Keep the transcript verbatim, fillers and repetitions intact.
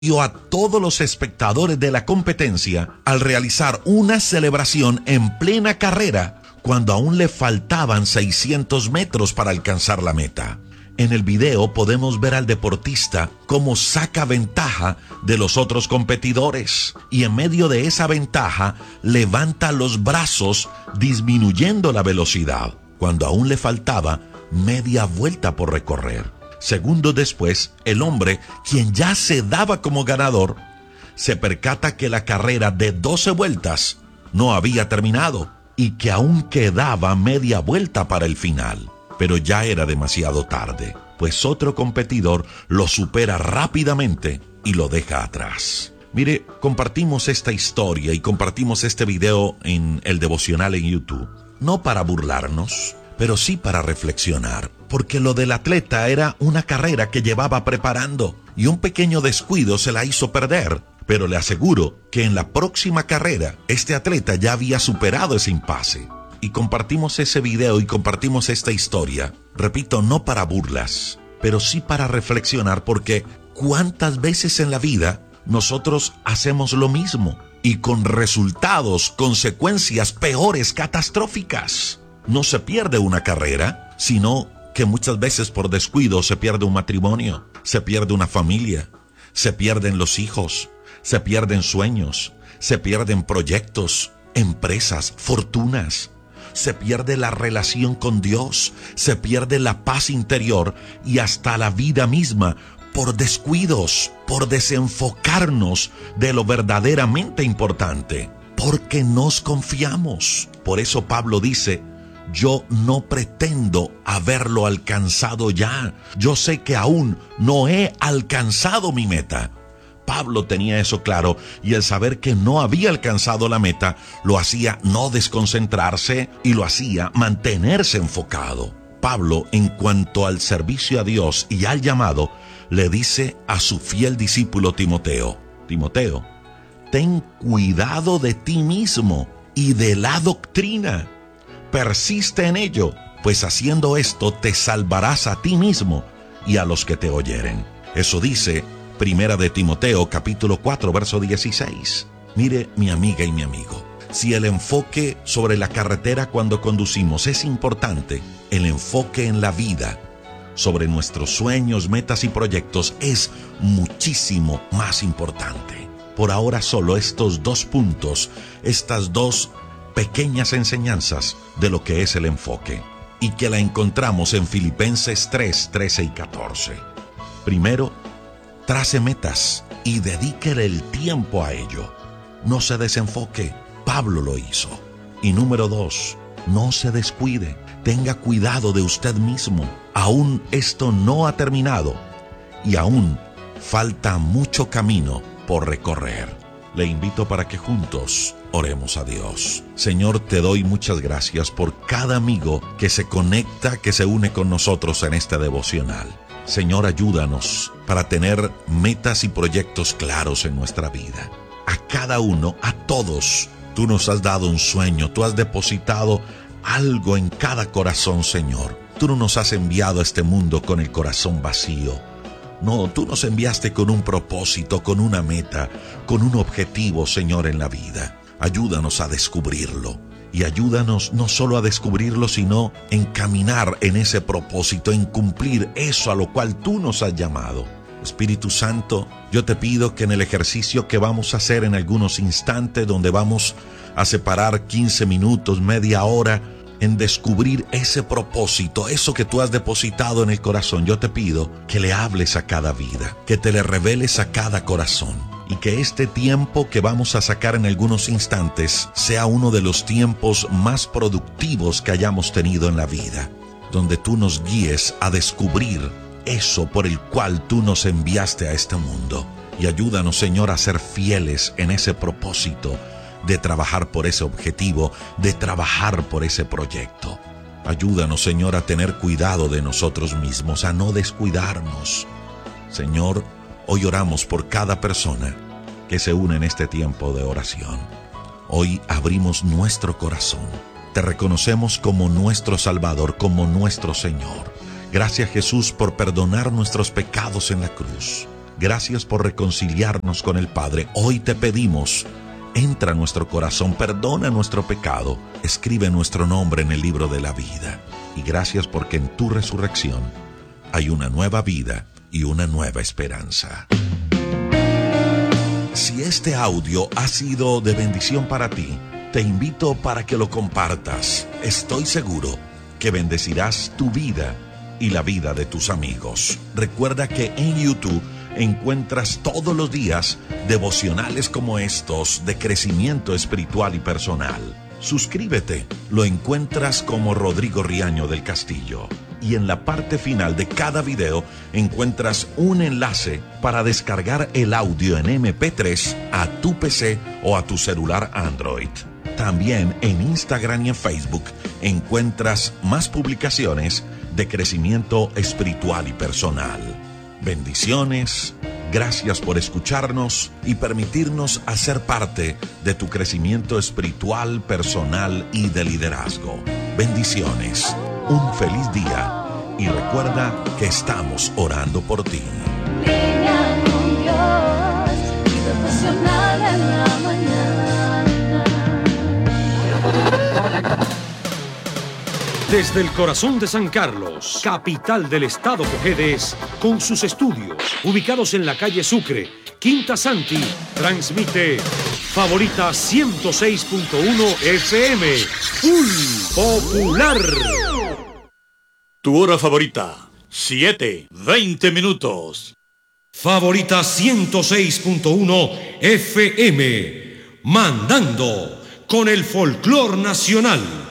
a todos los espectadores de la competencia al realizar una celebración en plena carrera cuando aún le faltaban seiscientos metros para alcanzar la meta. En el video podemos ver al deportista cómo saca ventaja de los otros competidores y en medio de esa ventaja levanta los brazos disminuyendo la velocidad cuando aún le faltaba media vuelta por recorrer. Segundos después, el hombre, quien ya se daba como ganador, se percata que la carrera de doce vueltas no había terminado y que aún quedaba media vuelta para el final. Pero ya era demasiado tarde, pues otro competidor lo supera rápidamente y lo deja atrás. Mire, compartimos esta historia y compartimos este video en el devocional en YouTube, no para burlarnos, pero sí para reflexionar, porque lo del atleta era una carrera que llevaba preparando y un pequeño descuido se la hizo perder. Pero le aseguro que en la próxima carrera este atleta ya había superado ese impasse. Y compartimos ese video y compartimos esta historia, repito, no para burlas, pero sí para reflexionar, porque ¿cuántas veces en la vida nosotros hacemos lo mismo y con resultados, consecuencias peores, catastróficas? No se pierde una carrera, sino que muchas veces por descuido se pierde un matrimonio, se pierde una familia, se pierden los hijos, se pierden sueños, se pierden proyectos, empresas, fortunas, se pierde la relación con Dios, se pierde la paz interior y hasta la vida misma por descuidos, por desenfocarnos de lo verdaderamente importante, porque nos confiamos. Por eso Pablo dice: yo no pretendo haberlo alcanzado ya. Yo sé que aún no he alcanzado mi meta. Pablo tenía eso claro, y el saber que no había alcanzado la meta lo hacía no desconcentrarse y lo hacía mantenerse enfocado. Pablo, en cuanto al servicio a Dios y al llamado, le dice a su fiel discípulo Timoteo: Timoteo, ten cuidado de ti mismo y de la doctrina. Persiste en ello, pues haciendo esto te salvarás a ti mismo y a los que te oyeren. Eso dice Primera de Timoteo, capítulo cuatro, verso dieciséis. Mire, mi amiga y mi amigo, si el enfoque sobre la carretera cuando conducimos es importante, el enfoque en la vida, sobre nuestros sueños, metas y proyectos, es muchísimo más importante. Por ahora solo estos dos puntos, estas dos pequeñas enseñanzas de lo que es el enfoque, y que la encontramos en Filipenses tres, trece y catorce. Primero, trace metas y dedíquele el tiempo a ello. No se desenfoque. Pablo lo hizo. Y número dos, no se descuide. Tenga cuidado de usted mismo. Aún esto no ha terminado y aún falta mucho camino por recorrer. Le invito para que juntos oremos a Dios. Señor, te doy muchas gracias por cada amigo que se conecta, que se une con nosotros en este devocional. Señor, ayúdanos para tener metas y proyectos claros en nuestra vida. A cada uno, a todos, tú nos has dado un sueño, tú has depositado algo en cada corazón, Señor. Tú no nos has enviado a este mundo con el corazón vacío. No, tú nos enviaste con un propósito, con una meta, con un objetivo, Señor, en la vida. Ayúdanos a descubrirlo. Y ayúdanos no solo a descubrirlo, sino en caminar en ese propósito, en cumplir eso a lo cual tú nos has llamado. Espíritu Santo, yo te pido que en el ejercicio que vamos a hacer en algunos instantes, donde vamos a separar quince minutos, media hora, en descubrir ese propósito, eso que tú has depositado en el corazón, yo te pido que le hables a cada vida, que te le reveles a cada corazón. Y que este tiempo que vamos a sacar en algunos instantes sea uno de los tiempos más productivos que hayamos tenido en la vida, donde tú nos guíes a descubrir eso por el cual tú nos enviaste a este mundo. Y ayúdanos, Señor, a ser fieles en ese propósito de trabajar por ese objetivo, de trabajar por ese proyecto. Ayúdanos, Señor, a tener cuidado de nosotros mismos, a no descuidarnos. Señor, hoy oramos por cada persona que se une en este tiempo de oración. Hoy abrimos nuestro corazón. Te reconocemos como nuestro Salvador, como nuestro Señor. Gracias, Jesús, por perdonar nuestros pecados en la cruz. Gracias por reconciliarnos con el Padre. Hoy te pedimos, entra a nuestro corazón, perdona nuestro pecado, escribe nuestro nombre en el libro de la vida. Y gracias porque en tu resurrección hay una nueva vida y una nueva esperanza. Si este audio ha sido de bendición para ti, te invito para que lo compartas. Estoy seguro que bendecirás tu vida y la vida de tus amigos. Recuerda que en YouTube encuentras todos los días devocionales como estos de crecimiento espiritual y personal. Suscríbete, lo encuentras como Rodrigo Riaño del Castillo. Y en la parte final de cada video encuentras un enlace para descargar el audio en eme pe tres a tu pe ce o a tu celular Android. También en Instagram y en Facebook encuentras más publicaciones de crecimiento espiritual y personal. Bendiciones, gracias por escucharnos y permitirnos hacer parte de tu crecimiento espiritual, personal y de liderazgo. Bendiciones, un feliz día y recuerda que estamos orando por ti. Desde el corazón de San Carlos, capital del estado Cojedes, con sus estudios ubicados en la calle Sucre, Quinta Santi, transmite Favorita ciento seis punto uno efe eme, Full Popular. Tu hora favorita, siete, veinte minutos. Favorita ciento seis punto uno efe eme, mandando con el folclor nacional.